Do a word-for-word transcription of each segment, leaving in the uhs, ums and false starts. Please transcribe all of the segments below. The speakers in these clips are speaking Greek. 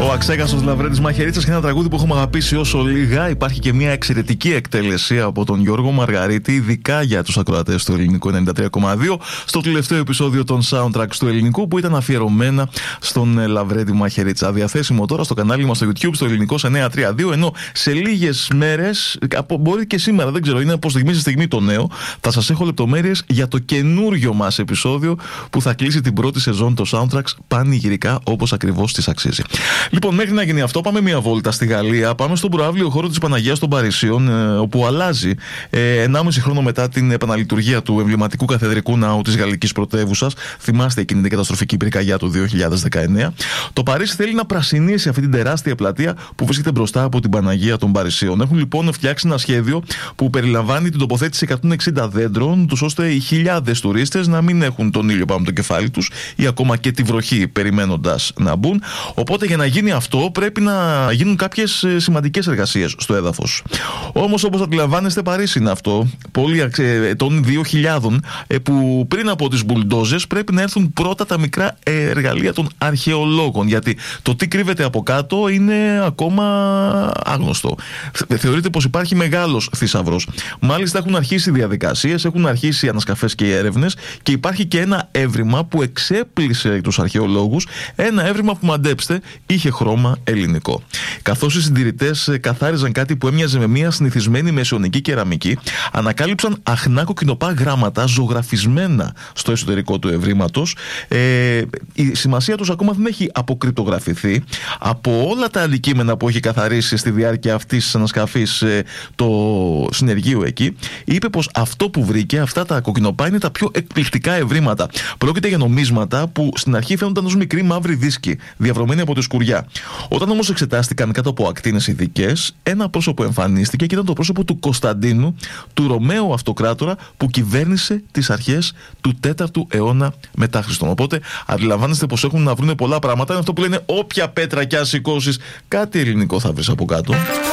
Ο αξέχαστος Λαβρέντης Μαχαιρίτσας και ένα τραγούδι που έχουμε αγαπήσει όσο λίγα. Υπάρχει και μια εξαιρετική εκτέλεση από τον Γιώργο Μαργαρίτη, ειδικά για τους ακροατές του Ελληνικού ενενήντα τρία κόμμα δύο, στο τελευταίο επεισόδιο των soundtracks του Ελληνικού που ήταν αφιερωμένα στον Λαβρέντη Μαχαιρίτσα. Διαθέσιμο τώρα στο κανάλι μας στο YouTube, στο Ελληνικός εννιακόσια τριάντα δύο. Ενώ σε λίγες μέρες, μπορεί και σήμερα, δεν ξέρω, είναι από στιγμή σε στιγμή το νέο, θα σας έχω λεπτομέρειες για το καινούριο μας επεισόδιο που θα κλείσει την πρώτη σεζόν των soundtracks πανηγυρικά όπως ακριβώς της αξίζει. Λοιπόν, μέχρι να γίνει αυτό, πάμε μια βόλτα στη Γαλλία. Πάμε στον προαύλιο χώρο της Παναγίας των Παρισίων, όπου αλλάζει ε, ενάμιση χρόνο μετά την επαναλειτουργία του εμβληματικού καθεδρικού ναού της γαλλικής πρωτεύουσας. Θυμάστε εκείνη την καταστροφική πυρκαγιά του δύο χιλιάδες δεκαεννέα. Το Παρίσι θέλει να πρασινίσει αυτή την τεράστια πλατεία που βρίσκεται μπροστά από την Παναγία των Παρισίων. Έχουν λοιπόν φτιάξει ένα σχέδιο που περιλαμβάνει την τοποθέτηση εκατόν εξήντα δέντρων, τους ώστε οι χιλιάδες τουρίστες να μην έχουν τον ήλιο πάνω από το κεφάλι τους ή ακόμα και τη βροχή περιμένοντας να μπουν. Οπότε για να γίνει αυτό πρέπει να γίνουν κάποιες σημαντικές εργασίες στο έδαφος. Όμως, όπως αντιλαμβάνεστε, Παρίσι είναι αυτό, πόλη των δύο χιλιάδων, που πριν από τις μπουλντόζες πρέπει να έρθουν πρώτα τα μικρά εργαλεία των αρχαιολόγων, γιατί το τι κρύβεται από κάτω είναι ακόμα άγνωστο. Θεωρείται πως υπάρχει μεγάλος θησαυρός. Μάλιστα έχουν αρχίσει διαδικασίες, έχουν αρχίσει οι ανασκαφές και οι έρευνες και υπάρχει και ένα έβριμα που εξέπλησε τους αρχαιολόγους, ένα έβριμα που, μαντέψτε, είχε χρώμα ελληνικό. Καθώς οι συντηρητές καθάριζαν κάτι που έμοιαζε με μια συνηθισμένη μεσαιωνική κεραμική, ανακάλυψαν αχνά κοκκινοπά γράμματα ζωγραφισμένα στο εσωτερικό του ευρήματος. Ε, η σημασία τους ακόμα δεν έχει αποκρυπτογραφηθεί. Από όλα τα αντικείμενα που έχει καθαρίσει στη διάρκεια αυτής της ανασκαφής ε, το συνεργείο εκεί, είπε πως αυτό που βρήκε, αυτά τα κοκκινοπά, είναι τα πιο εκπληκτικά ευρήματα. Πρόκειται για νομίσματα που στην αρχή φαίνονταν ως μικροί μαύροι δίσκοι, διαβρωμένοι από τη σκουριά. Όταν όμως εξετάστηκαν κάτω από ακτίνες ειδικές, ένα πρόσωπο εμφανίστηκε και ήταν το πρόσωπο του Κωνσταντίνου, του Ρωμαίου Αυτοκράτορα που κυβέρνησε τις αρχές του τέταρτου αιώνα μετά Χριστόν. Οπότε αντιλαμβάνεστε πως έχουν να βρουν πολλά πράγματα. Είναι αυτό που λένε, όποια πέτρα κι αν σηκώσεις, κάτι ελληνικό θα βρεις από κάτω.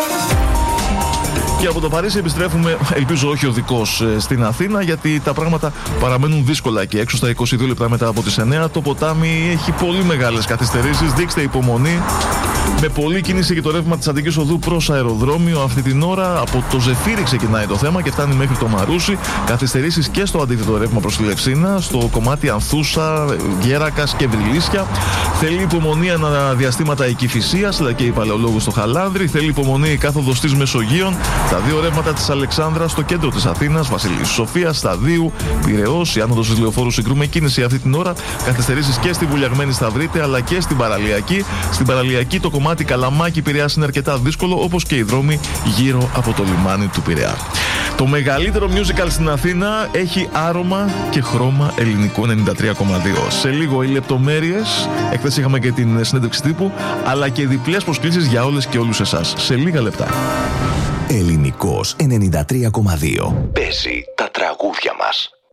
Και από το Παρίσι επιστρέφουμε, ελπίζω όχι οδικός, στην Αθήνα, γιατί τα πράγματα παραμένουν δύσκολα εκεί έξω. Στα είκοσι δύο λεπτά μετά από τις εννέα το ποτάμι έχει πολύ μεγάλες καθυστερήσεις. Δείξτε υπομονή. Με πολλή κίνηση και το ρεύμα της Αττικής Οδού προς αεροδρόμιο αυτή την ώρα. Από το Ζεφύρι ξεκινάει το θέμα και φτάνει μέχρι το Μαρούσι. Καθυστερήσεις και στο αντίθετο ρεύμα προς τη Λευσίνα, στο κομμάτι Ανθούσα, Γέρακας και Βρυλίσια. Θέλει υπομονή αναδιαστήματα η Κηφισίας, αλλά και η Παλαιολόγου στο Χαλάνδρη. Θέλει υπομονή η κάθοδος της Μεσογείων. Τα δύο ρεύματα της Αλεξάνδρας στο κέντρο της Αθήνας, Βασιλής Σοφίας, Σταδίου, Πειραιώς, η άνοδος της Λεωφόρου συγκρούμε κίνηση αυτή την ώρα. Καθυστερήσεις και στη Βουλιαγμένη Σταυρίτε αλλά και στην Παραλιακή. Στην Παραλιακή το κομμάτι Καλαμάκι Πειραιάς είναι αρκετά δύσκολο, όπως και οι δρόμοι γύρω από το λιμάνι του Πειραιά. Το μεγαλύτερο musical στην Αθήνα έχει άρωμα και χρώμα ελληνικού ενενήντα τρία κόμμα δύο. Σε λίγο οι λεπτομέρειες. Εχθές είχαμε και την συνέντευξη τύπου, αλλά και διπλές προσκλήσεις για όλες και όλους εσάς. Σε λίγα λεπτά. Ελληνικός ενενήντα τρία κόμμα δύο. Παίζει τα τραγούδια μας.